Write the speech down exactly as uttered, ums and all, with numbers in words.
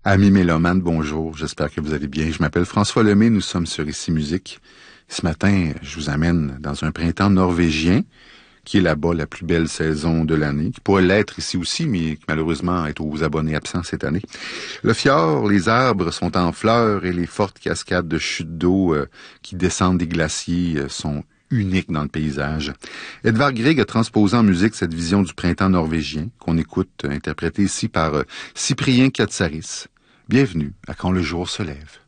Amis mélomanes, bonjour, j'espère que vous allez bien. Je m'appelle François Lemay, nous sommes sur Ici Musique. Ce matin, je vous amène dans un printemps norvégien, qui est là-bas la plus belle saison de l'année, qui pourrait l'être ici aussi, mais qui malheureusement est aux abonnés absents cette année. Le fjord, les arbres sont en fleurs et les fortes cascades de chutes d'eau euh, qui descendent des glaciers euh, sont uniques dans le paysage. Edvard Grieg a transposé en musique cette vision du printemps norvégien, qu'on écoute euh, interprétée ici par euh, Cyprien Katsaris. Bienvenue à Quand le jour se lève.